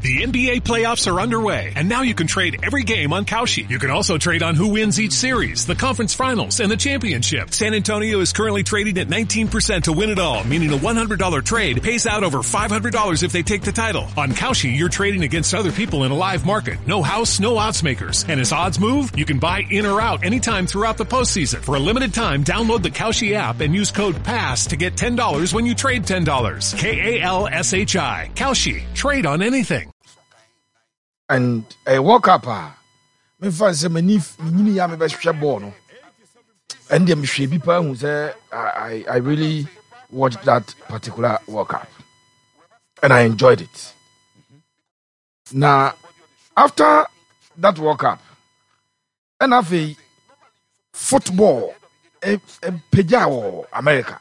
The NBA playoffs are underway, and now you can trade every game on Kalshi. You can also trade on who wins each series, the conference finals, and the championship. San Antonio is currently trading at 19% to win it all, meaning a $100 trade pays out over $500 if they take the title. On Kalshi, you're trading against other people in a live market. No house, no odds makers. And as odds move, you can buy in or out anytime throughout the postseason. For a limited time, download the Kalshi app and use code PASS to get $10 when you trade $10. KALSHI. Kalshi. Trade on anything. And I woke up, me fancy me ni ya me be hwehwe ball no. And them hwe bi pa hu say I really watched that particular World Cup. And I enjoyed it. Now, after that World Cup, and after football, peja America.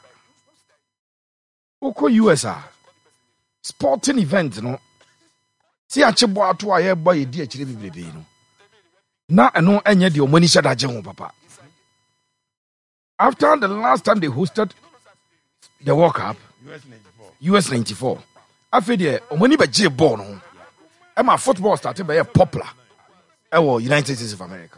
Oko USA sporting event no. See achebo ato aye boy di akire bibrebe no. Na eno enye de omani shada je ho papa. After the last time they hosted the World Cup, US 94. After the omani be je ball no. E ma football started be popular. E wo United States of America.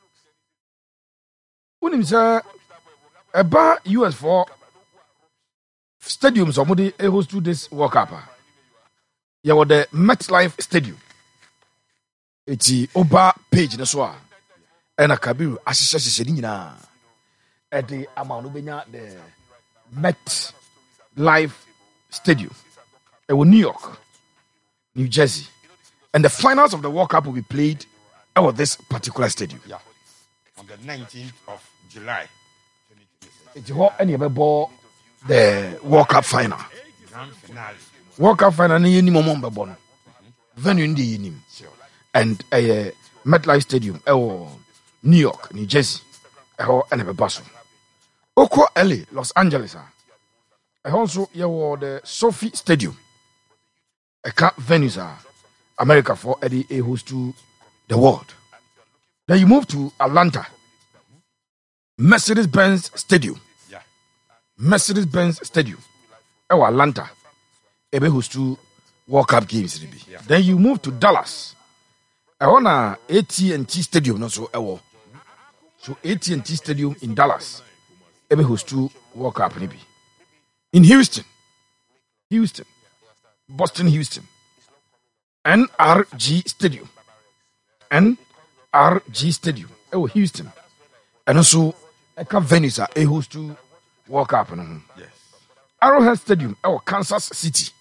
Unim say eba US for stadiums omodi e host to this World Cup. You were the MetLife Stadium. It's Oba page na so a. And a Kabiru asise nyina. At the amount the MetLife Stadium. It was New York, New Jersey. And the finals of the World Cup will be played at this particular stadium. Yeah. On the 19th of July. It's what any ever ball the World Cup final. Grand finale. World Cup final ni momon be bon. Venue ndi yinim. And MetLife Stadium New York, New Jersey. And be baso. Oko LA, Los Angeles. Also the Sophie Stadium. Eka venues America for Eddie a host to the world. Then you move to Atlanta. Mercedes-Benz Stadium. Yeah. Mercedes-Benz Stadium. Atlanta. Ebe host to World Cup games. Yeah. Then you move to Dallas. I want a AT&T Stadium. No, so AT&T Stadium in Dallas. Ebe host to World Cup. In Houston. Boston, Houston. NRG Stadium. NRG Stadium. Houston. And also, Eka venues are a host to World Cup. Yes. Arrowhead Stadium. Kansas City.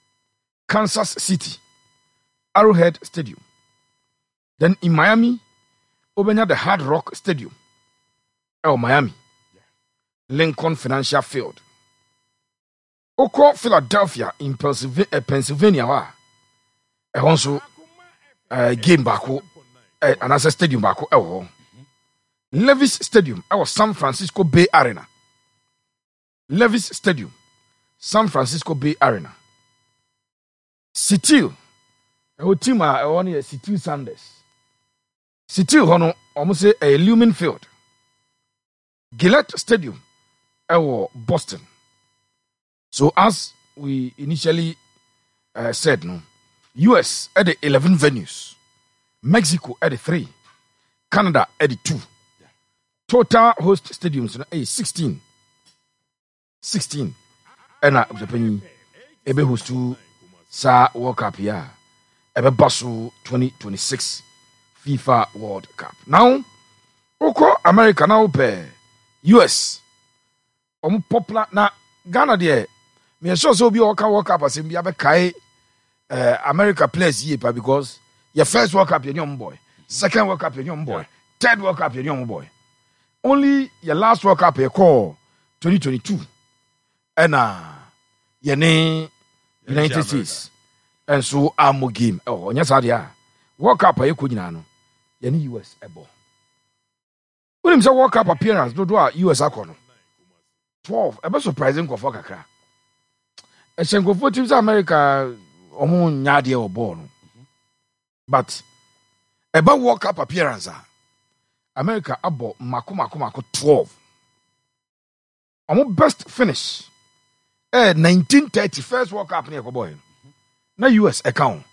Arrowhead Stadium. Then in Miami, Obenya the Hard Rock Stadium. Miami. Lincoln Financial Field. Oko Philadelphia in Pennsylvania. Also game bako another stadium bako Levi's Stadium San Francisco Bay Arena. Levi's Stadium San Francisco Bay Arena. Sitil team one Sitil Sanders. Sitil hono almost say a Lumen Field. Gillette Stadium Boston. So as we initially said, no, US at the 11 venues, Mexico at the 3, Canada at the 2. Total host stadiums 16. And the penny ebe host to Sa World Cup here. Ebe Basu 2026 FIFA World Cup. Now, Oko America now pe US. Popular na Ghana there. Me sure so be World Cup as be abekai America players here because your first World Cup you're young boy, second World Cup you're young boy, third World Cup you're young boy. Only your last World Cup you call 2022. And your name United States. And so I'm game. Oh, on your side, World Cup you could know. Your US ebo. When him say World Cup appearance, do US akono. 12. A bit surprising for kakra. A shengo for teams America omo nyade or born. But about World Cup appearance, America abo mako 12. Omo best finish. 1930 first World Cup near boy. Na US account